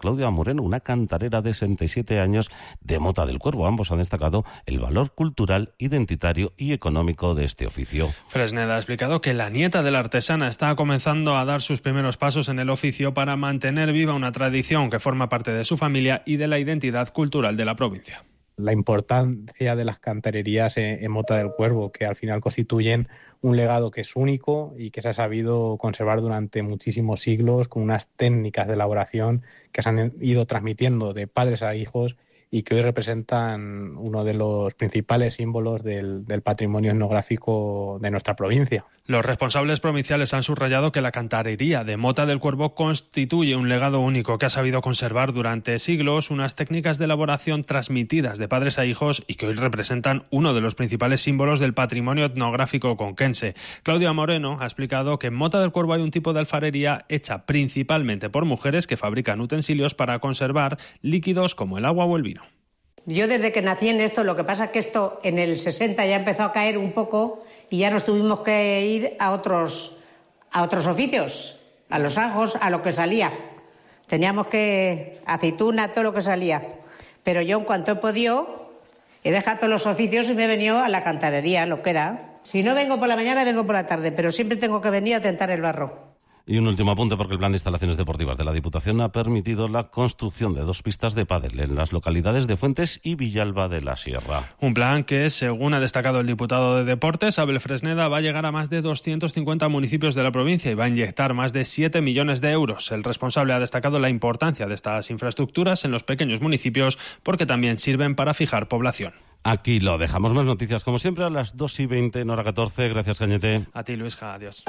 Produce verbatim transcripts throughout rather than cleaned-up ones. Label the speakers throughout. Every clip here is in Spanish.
Speaker 1: Claudia Moreno, una cantarera de sesenta y siete años de Mota del Cuervo. Ambos han destacado el valor cultural, identitario y económico de este oficio.
Speaker 2: Fresneda ha explicado que la nieta de la artesana está comenzando a dar sus primeros pasos en el oficio para mantener viva una tradición que forma parte de su familia y de la identidad cultural de la provincia.
Speaker 3: La importancia de las cantarerías en, en Mota del Cuervo, que al final constituyen un legado que es único y que se ha sabido conservar durante muchísimos siglos con unas técnicas de elaboración que se han ido transmitiendo de padres a hijos y que hoy representan uno de los principales símbolos del, del patrimonio etnográfico de nuestra provincia.
Speaker 2: Los responsables provinciales han subrayado que la cantarería de Mota del Cuervo constituye un legado único que ha sabido conservar durante siglos unas técnicas de elaboración transmitidas de padres a hijos y que hoy representan uno de los principales símbolos del patrimonio etnográfico conquense. Claudia Moreno ha explicado que en Mota del Cuervo hay un tipo de alfarería hecha principalmente por mujeres que fabrican utensilios para conservar líquidos como el agua o el vino.
Speaker 4: Yo desde que nací en esto, lo que pasa es que esto en el sesenta ya empezó a caer un poco y ya nos tuvimos que ir a otros, a otros oficios, a los ajos, a lo que salía. Teníamos que aceituna, todo lo que salía. Pero yo en cuanto he podido, he dejado todos los oficios y me he venido a la cantarería, lo que era. Si no vengo por la mañana, vengo por la tarde, pero siempre tengo que venir a tentar el barro.
Speaker 1: Y un último apunte, porque el plan de instalaciones deportivas de la Diputación ha permitido la construcción de dos pistas de pádel en las localidades de Fuentes y Villalba de la Sierra.
Speaker 2: Un plan que, según ha destacado el diputado de Deportes, Abel Fresneda, va a llegar a más de doscientos cincuenta municipios de la provincia y va a inyectar más de siete millones de euros. El responsable ha destacado la importancia de estas infraestructuras en los pequeños municipios porque también sirven para fijar población.
Speaker 1: Aquí lo dejamos. Más noticias, como siempre, a las dos y veinte en hora catorce. Gracias, Cañete.
Speaker 2: A ti, Luisja. Adiós.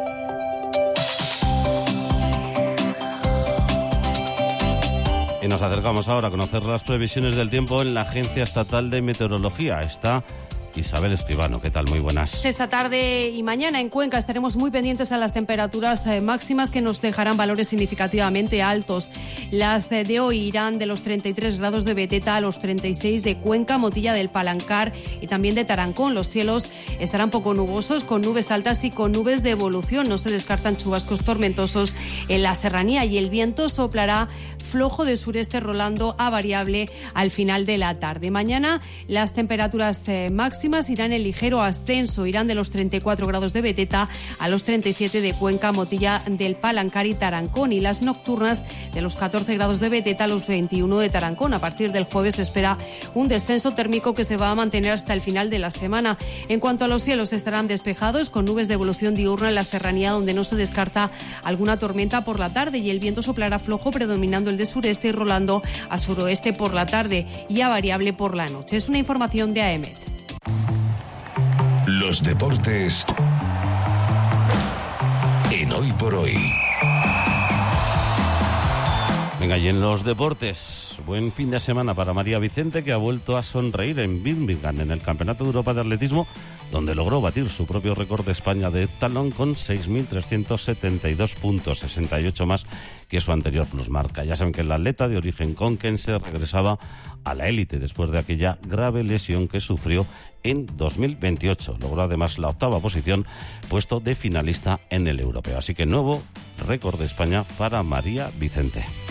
Speaker 1: Y nos acercamos ahora a conocer las previsiones del tiempo en la Agencia Estatal de Meteorología. Está Isabel Escribano. ¿Qué tal? Muy buenas.
Speaker 5: Esta tarde y mañana en Cuenca estaremos muy pendientes a las temperaturas eh, máximas que nos dejarán valores significativamente altos. Las eh, de hoy irán de los treinta y tres grados de Beteta a los treinta y seis de Cuenca, Motilla del Palancar y también de Tarancón. Los cielos estarán poco nubosos, con nubes altas y con nubes de evolución. No se descartan chubascos tormentosos en la serranía y el viento soplará flojo de sureste rolando a variable al final de la tarde. Mañana las temperaturas eh, máximas irán en ligero ascenso, irán de los treinta y cuatro grados de Beteta a los treinta y siete de Cuenca, Motilla del Palancar y Tarancón, y las nocturnas de los catorce grados de Beteta a los veintiuno de Tarancón. A partir del jueves se espera un descenso térmico que se va a mantener hasta el final de la semana. En cuanto a los cielos, estarán despejados con nubes de evolución diurna en la serranía, donde no se descarta alguna tormenta por la tarde, y el viento soplará flojo, predominando el de sureste y rolando a suroeste por la tarde y a variable por la noche. Es una información de AEMET.
Speaker 6: Los deportes en Hoy por Hoy.
Speaker 1: Venga, y en los deportes, buen fin de semana para María Vicente, que ha vuelto a sonreír en Birmingham en el Campeonato de Europa de Atletismo, donde logró batir su propio récord de España de talón con seis mil trescientos setenta y dos puntos, sesenta y ocho más que su anterior plusmarca. Ya saben que el atleta de origen conquense regresaba a la élite después de aquella grave lesión que sufrió en dos mil veintiocho. Logró además la octava posición, puesto de finalista en el europeo. Así que nuevo récord de España para María Vicente.